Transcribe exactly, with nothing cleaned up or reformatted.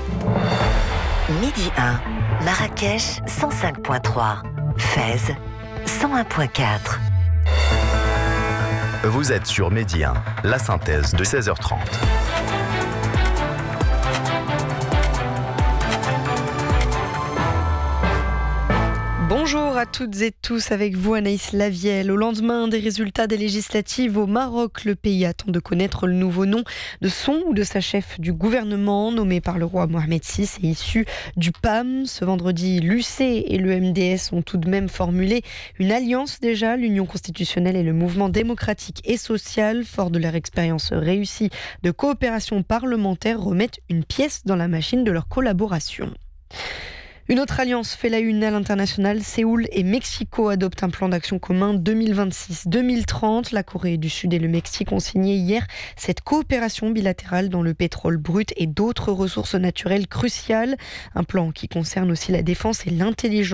Midi un, Marrakech cent cinq virgule trois, Fès cent un virgule quatre. Vous êtes sur Midi un, la synthèse de seize heures trente. Bonjour à toutes et tous, avec vous Anaïs Lavielle. Au lendemain des résultats des législatives au Maroc, le pays attend de connaître le nouveau nom de son ou de sa chef du gouvernement, nommé par le roi Mohamed six et issu du P A M. Ce vendredi, l'U C et le M D S ont tout de même formulé une alliance déjà, l'Union constitutionnelle et le mouvement démocratique et social, fort de leur expérience réussie de coopération parlementaire, remettent une pièce dans la machine de leur collaboration. Une autre alliance fait la une à l'international. Séoul et Mexico adoptent un plan d'action commun deux mille vingt-six deux mille trente. La Corée du Sud et le Mexique ont signé hier cette coopération bilatérale dans le pétrole brut et d'autres ressources naturelles cruciales. Un plan qui concerne aussi la défense et l'intelligence.